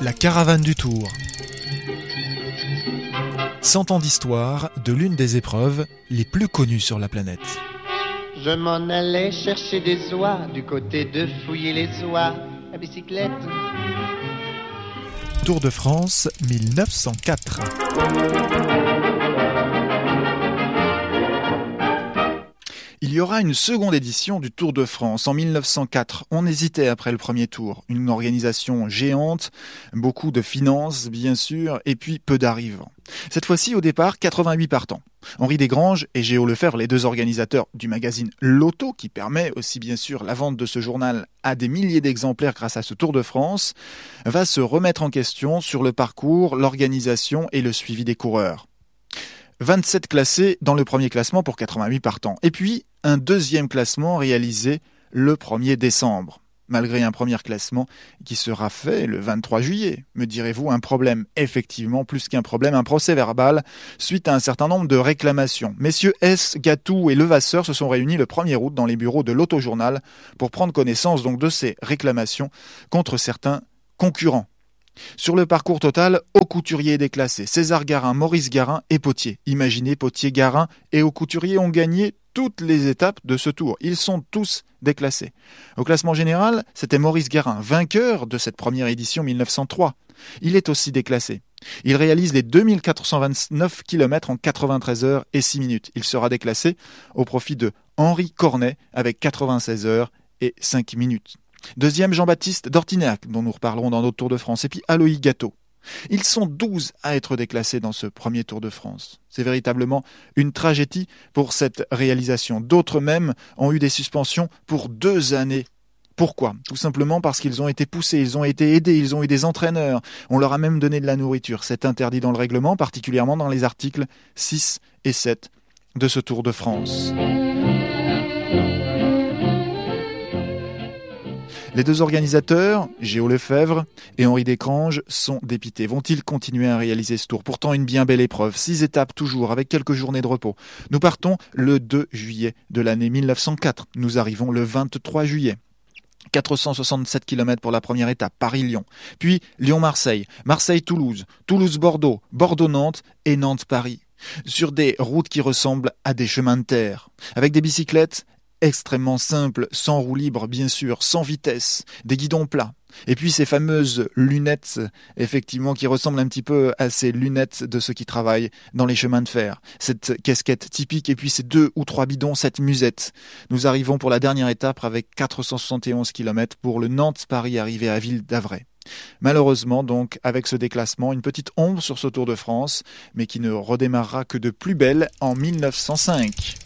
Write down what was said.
La caravane du Tour. 100 ans d'histoire de l'une des épreuves les plus connues sur la planète. Je m'en allais chercher des oies du côté de fouiller les oies à bicyclette. Tour de France 1904. Il y aura une seconde édition du Tour de France en 1904. On hésitait après le premier tour. Une organisation géante, beaucoup de finances bien sûr, et puis peu d'arrivants. Cette fois-ci, au départ, 88 partants. Henri Desgranges et Géo Lefebvre, les deux organisateurs du magazine L'Auto, qui permet aussi bien sûr la vente de ce journal à des milliers d'exemplaires grâce à ce Tour de France, va se remettre en question sur le parcours, l'organisation et le suivi des coureurs. 27 classés dans le premier classement pour 88 partants. Et puis, un deuxième classement réalisé le 1er décembre. Malgré un premier classement qui sera fait le 23 juillet. Me direz-vous, un problème, effectivement, plus qu'un problème, un procès verbal suite à un certain nombre de réclamations. Messieurs S, Gatou et Levasseur se sont réunis le 1er août dans les bureaux de l'Auto-Journal pour prendre connaissance donc de ces réclamations contre certains concurrents. Sur le parcours total, Aucouturier est déclassé. César Garin, Maurice Garin et Potier. Imaginez, Potier, Garin et Aucouturier ont gagné toutes les étapes de ce tour. Ils sont tous déclassés. Au classement général, c'était Maurice Garin, vainqueur de cette première édition 1903. Il est aussi déclassé. Il réalise les 2429 km en 93 heures et 6 minutes. Il sera déclassé au profit de Henri Cornet avec 96 heures et 5 minutes. Deuxième, Jean-Baptiste d'Ortignac, dont nous reparlerons dans notre Tour de France, et puis Aloïs Gâteau. Ils sont 12 à être déclassés dans ce premier Tour de France. C'est véritablement une tragédie pour cette réalisation. D'autres même ont eu des suspensions pour 2 années. Pourquoi ? Tout simplement parce qu'ils ont été poussés, ils ont été aidés, ils ont eu des entraîneurs. On leur a même donné de la nourriture. C'est interdit dans le règlement, particulièrement dans les articles 6 et 7 de ce Tour de France. Les deux organisateurs, Géo Lefebvre et Henri Desgranges, sont dépités. Vont-ils continuer à réaliser ce tour ? Pourtant une bien belle épreuve, 6 étapes toujours, avec quelques journées de repos. Nous partons le 2 juillet de l'année 1904. Nous arrivons le 23 juillet. 467 km pour la première étape, Paris-Lyon. Puis Lyon-Marseille, Marseille-Toulouse, Toulouse-Bordeaux, Bordeaux-Nantes et Nantes-Paris. Sur des routes qui ressemblent à des chemins de terre, avec des bicyclettes extrêmement simple, sans roue libre bien sûr, sans vitesse, des guidons plats. Et puis ces fameuses lunettes, effectivement, qui ressemblent un petit peu à ces lunettes de ceux qui travaillent dans les chemins de fer. Cette casquette typique et puis ces 2 ou 3 bidons, cette musette. Nous arrivons pour la dernière étape avec 471 km pour le Nantes-Paris arrivé à Ville d'Avray. Malheureusement donc, avec ce déclassement, une petite ombre sur ce Tour de France, mais qui ne redémarrera que de plus belle en 1905.